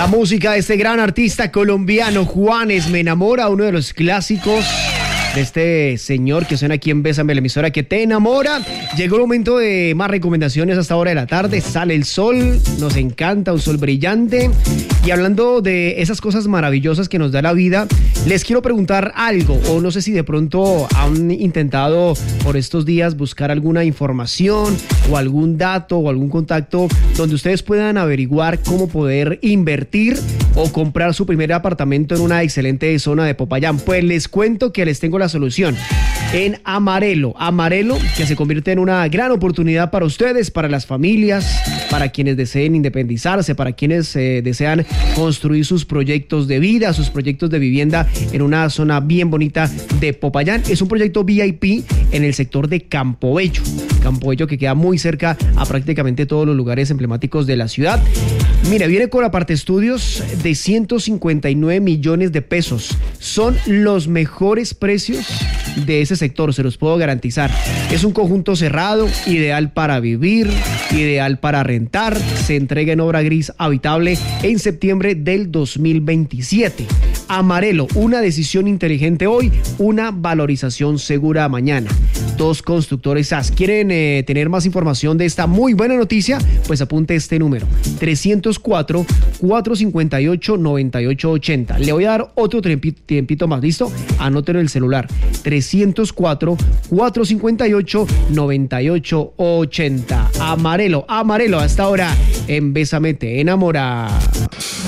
La música de este gran artista colombiano, Juanes, Me Enamora, uno de los clásicos de este señor que suena aquí en Bésame, la emisora que te enamora. Llegó el momento de más recomendaciones hasta hora de la tarde. Sale el sol, nos encanta, un sol brillante. Y hablando de esas cosas maravillosas que nos da la vida, les quiero preguntar algo, o no sé si de pronto han intentado por estos días buscar alguna información o algún dato o algún contacto donde ustedes puedan averiguar cómo poder invertir o comprar su primer apartamento en una excelente zona de Popayán. Pues les cuento que les tengo la solución. En Amarelo, que se convierte en una gran oportunidad para ustedes, para las familias, para quienes deseen independizarse, para quienes desean construir sus proyectos de vida, sus proyectos de vivienda en una zona bien bonita de Popayán. Es un proyecto VIP en el sector de Campobello, que queda muy cerca a prácticamente todos los lugares emblemáticos de la ciudad. Mira, viene con aparte estudios de 159 millones de pesos. Son los mejores precios de ese sector, se los puedo garantizar. Es un conjunto cerrado, ideal para vivir, ideal para rentar. Se entrega en obra gris habitable en septiembre del 2027. Amarelo, una decisión inteligente hoy, una valorización segura mañana. Dos constructores SAS. ¿Quieren tener más información de esta muy buena noticia? Pues apunte este número: 304-458-9880. Le voy a dar otro tiempito más, ¿listo? Anótenlo en el celular: 304-458-9880. Amarelo, hasta ahora en Bésame te enamora.